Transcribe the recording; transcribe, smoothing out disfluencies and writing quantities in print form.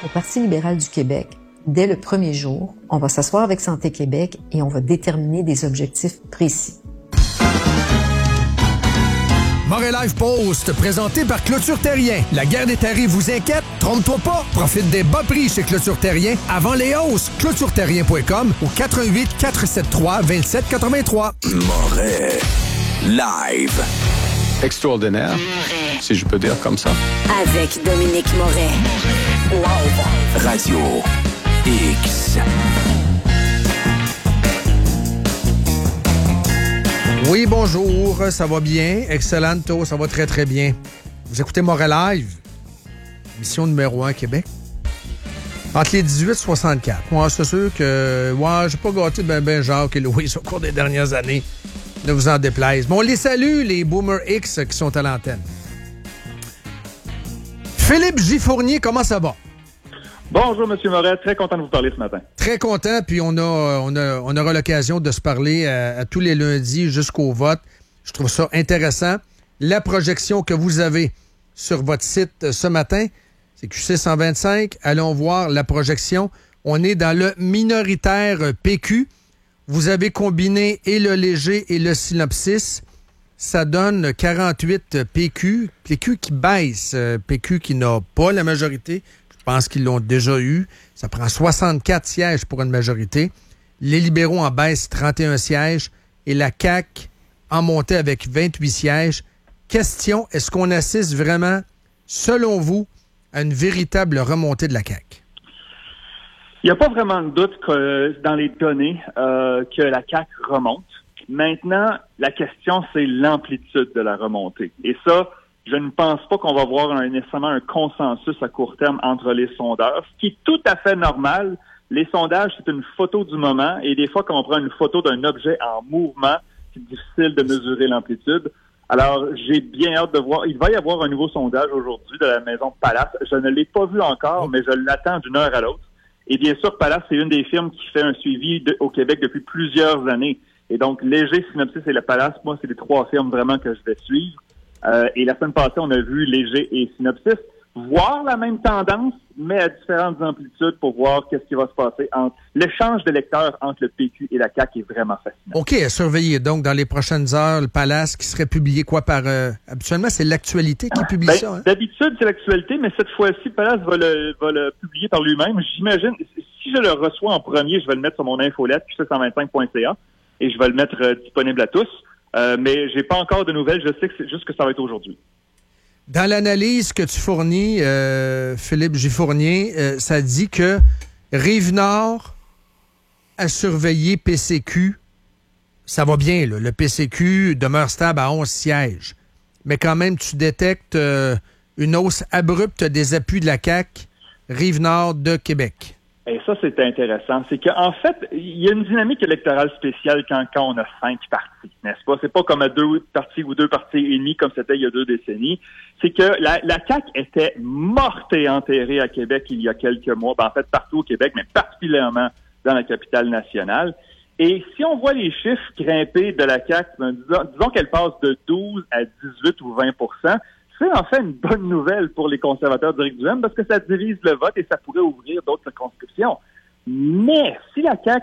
au Parti libéral du Québec, dès le premier jour, on va s'asseoir avec Santé Québec et on va déterminer des objectifs précis. Morin Live Post, présenté par Clôture Terrien. La guerre des tarifs vous inquiète? Trompe-toi pas! Profite des bas prix chez Clôture Terrien avant les hausses. ClôtureTerrien.com ou 88 473 2783. Morin Live. Extraordinaire, si je peux dire comme ça. Avec Dominique Moret. Live. Radio X. Oui, bonjour, ça va bien? Excellento, ça va très, très bien. Vous écoutez Morin Live, émission numéro 1 Québec. Entre les 18 et 64. Moi, c'est sûr que j'ai pas gâté ben Jacques et Louis au cours des dernières années. Ne vous en déplaise. Bon, on les salue, les Boomers X qui sont à l'antenne. Philippe J. Fournier, comment ça va? Bonjour, M. Moret. Très content de vous parler ce matin. Très content, puis on aura l'occasion de se parler à tous les lundis jusqu'au vote. Je trouve ça intéressant. La projection que vous avez sur votre site ce matin, c'est QC 125. Allons voir la projection. On est dans le minoritaire PQ. Vous avez combiné et le léger et le synopsis. Ça donne 48 PQ. PQ qui baisse. PQ qui n'a pas la majorité. Je pense qu'ils l'ont déjà eu. Ça prend 64 sièges pour une majorité. Les libéraux en baissent 31 sièges et la CAQ en montée avec 28 sièges. Question, est-ce qu'on assiste vraiment, selon vous, à une véritable remontée de la CAQ? Il n'y a pas vraiment de doute que dans les données que la CAQ remonte. Maintenant, la question, c'est l'amplitude de la remontée. Et ça, je ne pense pas qu'on va voir nécessairement un consensus à court terme entre les sondeurs, ce qui est tout à fait normal. Les sondages, c'est une photo du moment, et des fois, quand on prend une photo d'un objet en mouvement, c'est difficile de mesurer l'amplitude. Alors, j'ai bien hâte de voir. Il va y avoir un nouveau sondage aujourd'hui de la Maison Palace. Je ne l'ai pas vu encore, mais je l'attends d'une heure à l'autre. Et bien sûr, Palace, c'est une des firmes qui fait un suivi au Québec depuis plusieurs années. Et donc, Léger, Synopsis et le Palace, moi, c'est les trois firmes vraiment que je vais suivre. Et la semaine passée, on a vu Léger et Synopsis voir la même tendance, mais à différentes amplitudes pour voir qu'est-ce qui va se passer entre l'échange d'électeurs entre le PQ et la CAQ est vraiment fascinant. OK, à surveiller donc dans les prochaines heures, le Palace qui serait publié quoi par... habituellement, c'est l'Actualité qui publie ça. Hein? D'habitude, c'est l'Actualité, mais cette fois-ci, Palace va le publier par lui-même. J'imagine, si je le reçois en premier, je vais le mettre sur mon infolette, qc125.ca, et je vais le mettre disponible à tous. Mais j'ai pas encore de nouvelles. Je sais que c'est juste que ça va être aujourd'hui. Dans l'analyse que tu fournis, Philippe J. Fournier, ça dit que Rive-Nord a surveillé PCQ. Ça va bien, là. Le PCQ demeure stable à 11 sièges. Mais quand même, tu détectes une hausse abrupte des appuis de la CAQ, Rive-Nord de Québec. Et ça, c'est intéressant. C'est qu'en fait, il y a une dynamique électorale spéciale quand on a 5 partis, n'est-ce pas? C'est pas comme à 2 partis ou 2 partis et demi comme c'était il y a 2 décennies. C'est que la CAQ était morte et enterrée à Québec il y a quelques mois. En fait, partout au Québec, mais particulièrement dans la capitale nationale. Et si on voit les chiffres grimper de la CAQ, disons qu'elle passe de 12 à 18 ou 20 %, c'est en fait une bonne nouvelle pour les conservateurs d'Éric Duhaime parce que ça divise le vote et ça pourrait ouvrir d'autres circonscriptions. Mais si la CAQ